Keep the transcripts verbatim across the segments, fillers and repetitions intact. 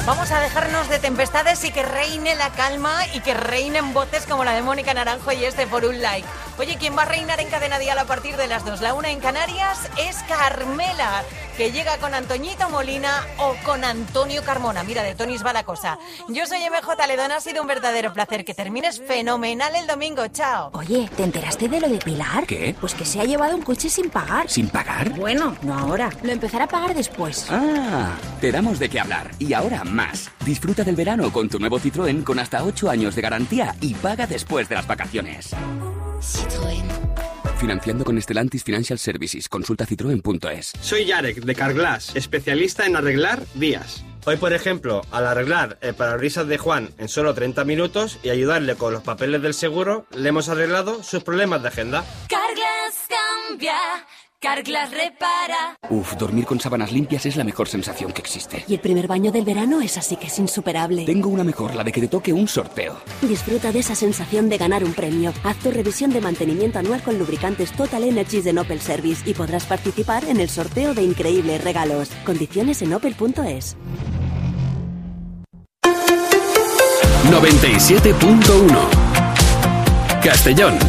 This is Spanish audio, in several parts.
Vamos a dejarnos de tempestades y que reine la calma y que reinen voces como la de Mónica Naranjo y este Por un Like. Oye, ¿quién va a reinar en Cadena Dial a partir de las dos? La una en Canarias es Carmela, que llega con Antoñito Molina o con Antonio Carmona. Mira, de Tonis va la cosa. Yo soy M J Ledón, ha sido un verdadero placer. Que termines fenomenal el domingo. Chao. Oye, ¿te enteraste de lo de Pilar? ¿Qué? Pues que se ha llevado un coche sin pagar. ¿Sin pagar? Bueno, no ahora. Lo empezará a pagar después. Ah, te damos de qué hablar. Y ahora más. Disfruta del verano con tu nuevo Citroën con hasta ocho años de garantía y paga después de las vacaciones. Citroën. Financiando con Stellantis Financial Services. Consulta citroen punto es. Soy Yarek, de Carglass, especialista en arreglar vías. Hoy, por ejemplo, al arreglar el parabrisas de Juan en solo treinta minutos y ayudarle con los papeles del seguro, le hemos arreglado sus problemas de agenda. Carglass cambia, Carglass repara. Uf, dormir con sábanas limpias es la mejor sensación que existe. Y el primer baño del verano es así que es insuperable. Tengo una mejor, la de que te toque un sorteo. Disfruta de esa sensación de ganar un premio. Haz tu revisión de mantenimiento anual con lubricantes Total Energies de Opel Service y podrás participar en el sorteo de increíbles regalos. Condiciones en opel punto es. noventa y siete punto uno Castellón.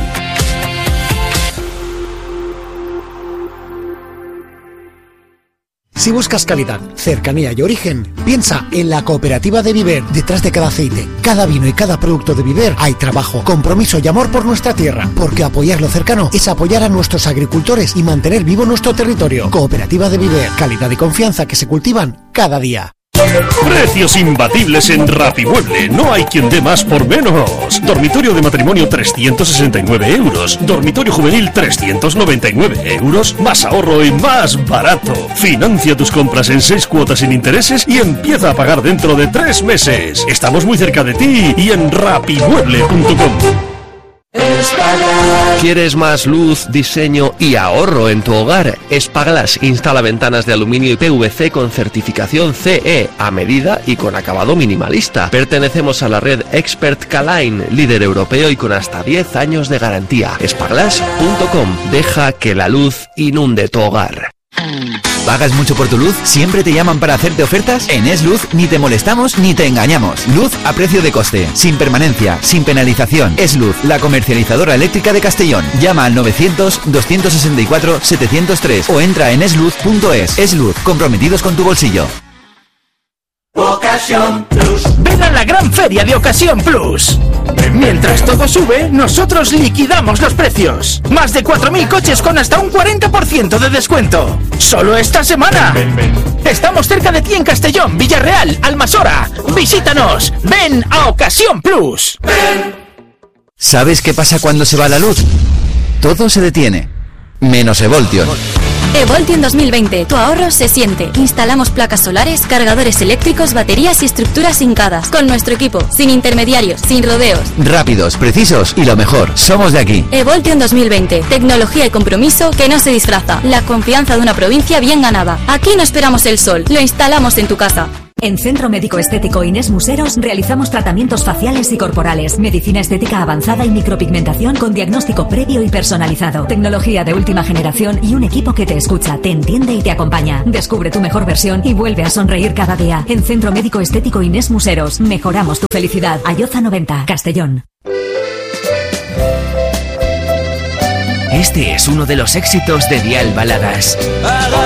Si buscas calidad, cercanía y origen, piensa en la Cooperativa de Viver. Detrás de cada aceite, cada vino y cada producto de Viver hay trabajo, compromiso y amor por nuestra tierra. Porque apoyar lo cercano es apoyar a nuestros agricultores y mantener vivo nuestro territorio. Cooperativa de Viver, calidad y confianza que se cultivan cada día. Precios imbatibles en Rapimueble. No hay quien dé más por menos. Dormitorio de matrimonio trescientos sesenta y nueve euros. Dormitorio juvenil trescientos noventa y nueve euros. Más ahorro y más barato. Financia tus compras en seis cuotas sin intereses y empieza a pagar dentro de tres meses. Estamos muy cerca de ti y en rapimueble punto com. ¿Quieres más luz, diseño y ahorro en tu hogar? Spaglass instala ventanas de aluminio y P V C con certificación C E a medida y con acabado minimalista. Pertenecemos a la red Expert K-Line, líder europeo y con hasta diez años de garantía. Spaglass punto com. Deja que la luz inunde tu hogar. ¿Pagas mucho por tu luz? ¿Siempre te llaman para hacerte ofertas? En Es-Luz ni te molestamos ni te engañamos. Luz a precio de coste, sin permanencia, sin penalización. Es-Luz, la comercializadora eléctrica de Castellón. Llama al novecientos, doscientos sesenta y cuatro, setecientos tres o entra en es luz punto es. Es-Luz, comprometidos con tu bolsillo. Ocasión Plus. Ven a la gran feria de Ocasión Plus. Mientras todo sube, nosotros liquidamos los precios. Más de cuatro mil coches con hasta un cuarenta por ciento de descuento. Solo esta semana. Ven, ven, ven. Estamos cerca de ti en Castellón, Villarreal, Almasora. Visítanos. Ven a Ocasión Plus. Ven. ¿Sabes qué pasa cuando se va la luz? Todo se detiene. Menos Evoltion. Evoltion dos mil veinte, tu ahorro se siente. Instalamos placas solares, cargadores eléctricos, baterías y estructuras hincadas. Con nuestro equipo, sin intermediarios, sin rodeos. Rápidos, precisos y lo mejor, somos de aquí. Evoltion dos mil veinte, tecnología y compromiso que no se disfraza. La confianza de una provincia bien ganada. Aquí no esperamos el sol, lo instalamos en tu casa. En Centro Médico Estético Inés Museros realizamos tratamientos faciales y corporales, medicina estética avanzada y micropigmentación con diagnóstico previo y personalizado, tecnología de última generación y un equipo que te escucha, te entiende y te acompaña. Descubre tu mejor versión y vuelve a sonreír cada día. En Centro Médico Estético Inés Museros, mejoramos tu felicidad. Ayoza noventa, Castellón. Este es uno de los éxitos de Dial Baladas.